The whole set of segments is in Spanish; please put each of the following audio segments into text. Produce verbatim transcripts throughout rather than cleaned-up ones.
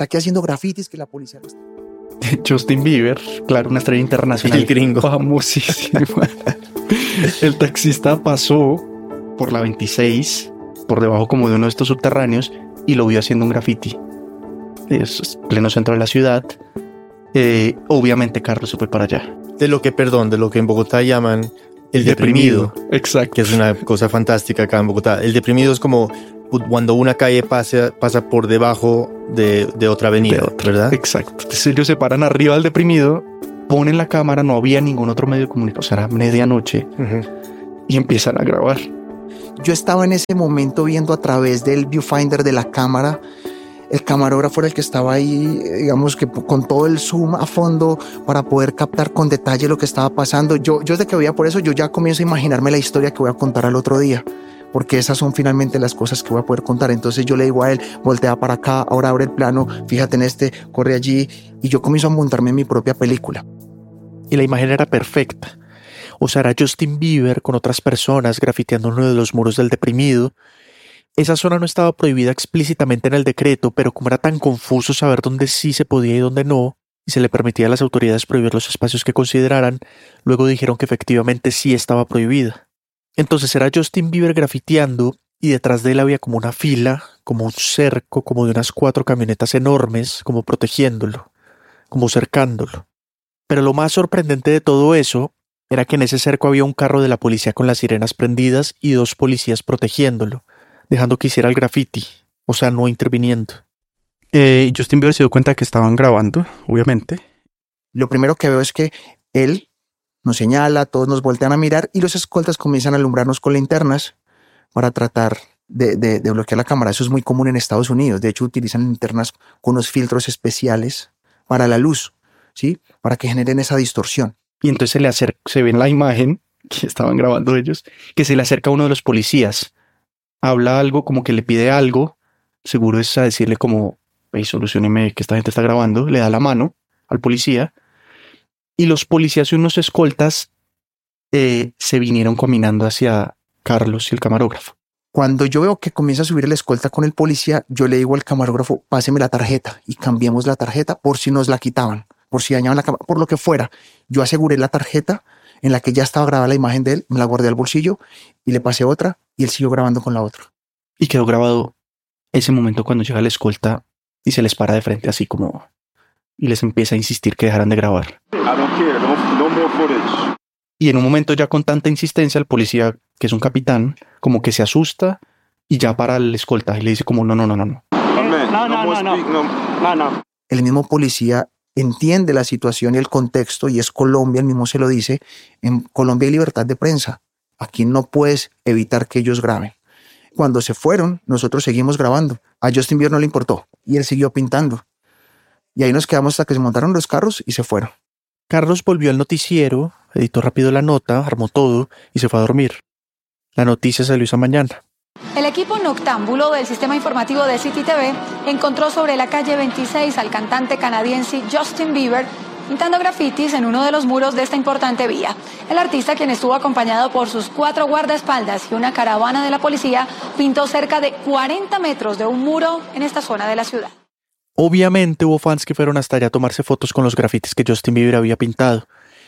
está aquí haciendo grafitis, que la policía lo está... Justin Bieber, claro, una estrella internacional. El gringo. Famosísima. El taxista pasó por la veintiséis, por debajo como de uno de estos subterráneos, y lo vio haciendo un graffiti. Es pleno centro de la ciudad. Eh, obviamente Carlos se fue para allá. De lo que, perdón, de lo que en Bogotá llaman el deprimido. deprimido. Exacto. Que es una cosa fantástica acá en Bogotá. El deprimido es como cuando una calle pasa, pasa por debajo de, de otra avenida, de otra, ¿verdad? Exacto. Entonces ellos se paran arriba del deprimido, ponen la cámara, no había ningún otro medio de comunicación, o sea, era medianoche, uh-huh. y empiezan a grabar. Yo estaba en ese momento viendo a través del viewfinder de la cámara. El camarógrafo era el que estaba ahí, digamos que con todo el zoom a fondo para poder captar con detalle lo que estaba pasando. Yo, yo desde que veía por eso, yo ya comienzo a imaginarme la historia que voy a contar al otro día, porque esas son finalmente las cosas que voy a poder contar. Entonces yo le digo a él, voltea para acá, ahora abre el plano, fíjate en este, corre allí, y yo comienzo a montarme en mi propia película. Y la imagen era perfecta. O sea, era Justin Bieber con otras personas grafiteando uno de los muros del deprimido. Esa zona no estaba prohibida explícitamente en el decreto, pero como era tan confuso saber dónde sí se podía y dónde no, y se le permitía a las autoridades prohibir los espacios que consideraran, luego dijeron que efectivamente sí estaba prohibida. Entonces era Justin Bieber grafiteando y detrás de él había como una fila, como un cerco, como de unas cuatro camionetas enormes, como protegiéndolo, como cercándolo. Pero lo más sorprendente de todo eso era que en ese cerco había un carro de la policía con las sirenas prendidas y dos policías protegiéndolo, dejando que hiciera el graffiti, o sea, no interviniendo. Eh, Justin Bieber se dio cuenta de que estaban grabando, obviamente. Lo primero que veo es que él nos señala, todos nos voltean a mirar y los escoltas comienzan a alumbrarnos con linternas para tratar de, de, de bloquear la cámara. Eso es muy común en Estados Unidos. De hecho, utilizan linternas con unos filtros especiales para la luz, ¿sí? Para que generen esa distorsión. Y entonces se le acerca, se ve en la imagen que estaban grabando ellos, que se le acerca a uno de los policías. Habla algo, como que le pide algo, seguro es a decirle como, hey, solucióneme que esta gente está grabando, le da la mano al policía, y los policías y unos escoltas eh, se vinieron caminando hacia Carlos y el camarógrafo. Cuando yo veo que comienza a subir el escolta con el policía, yo le digo al camarógrafo, páseme la tarjeta, y cambiemos la tarjeta por si nos la quitaban, por si dañaban la cámara, por lo que fuera. Yo aseguré la tarjeta en la que ya estaba grabada la imagen de él, me la guardé al bolsillo y le pasé otra y él siguió grabando con la otra. Y quedó grabado ese momento cuando llega la escolta y se les para de frente así como... y les empieza a insistir que dejaran de grabar. I don't care, no, no more footage. Y en un momento ya con tanta insistencia el policía, que es un capitán, como que se asusta y ya para el escolta y le dice como no, no, no, no. No, no, no, no, no, no, no. El mismo policía entiende la situación y el contexto y es Colombia, él mismo se lo dice, en Colombia hay libertad de prensa. Aquí no puedes evitar que ellos graben. Cuando se fueron, nosotros seguimos grabando. A Justin Bieber no le importó y él siguió pintando. Y ahí nos quedamos hasta que se montaron los carros y se fueron. Carlos volvió al noticiero, editó rápido la nota, armó todo y se fue a dormir. La noticia salió esa mañana. El equipo noctámbulo del sistema informativo de City T V encontró sobre la calle veintiséis al cantante canadiense Justin Bieber pintando grafitis en uno de los muros de esta importante vía. El artista, quien estuvo acompañado por sus cuatro guardaespaldas y una caravana de la policía, pintó cerca de cuarenta metros de un muro en esta zona de la ciudad. Obviamente hubo fans que fueron hasta allá a tomarse fotos con los grafitis que Justin Bieber había pintado.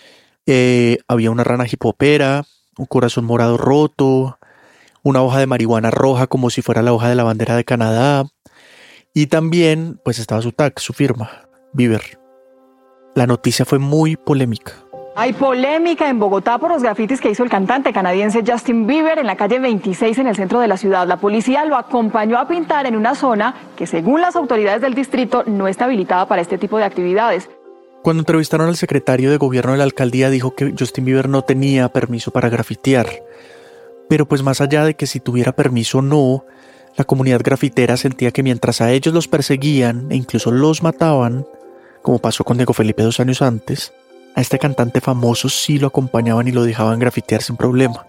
Eh, había una rana hipopera, un corazón morado roto, una hoja de marihuana roja como si fuera la hoja de la bandera de Canadá. Y también, pues estaba su tag, su firma, Bieber. La noticia fue muy polémica. Hay polémica en Bogotá por los grafitis que hizo el cantante canadiense Justin Bieber en la calle veintiséis en el centro de la ciudad. La policía lo acompañó a pintar en una zona que, según las autoridades del distrito, no está habilitada para este tipo de actividades. Cuando entrevistaron al secretario de gobierno de la alcaldía, dijo que Justin Bieber no tenía permiso para grafitear. Pero pues más allá de que si tuviera permiso o no, la comunidad grafitera sentía que mientras a ellos los perseguían e incluso los mataban, como pasó con Diego Felipe dos años antes, a este cantante famoso sí lo acompañaban y lo dejaban grafitear sin problema.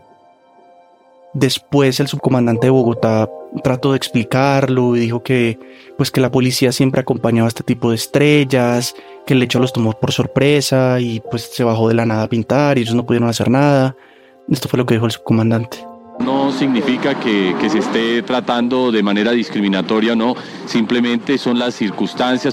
Después el subcomandante de Bogotá trató de explicarlo y dijo que, pues que la policía siempre acompañaba a este tipo de estrellas, que el hecho los tomó por sorpresa y pues se bajó de la nada a pintar y ellos no pudieron hacer nada. Esto fue lo que dijo el subcomandante. No significa que, que se esté tratando de manera discriminatoria o no, simplemente son las circunstancias.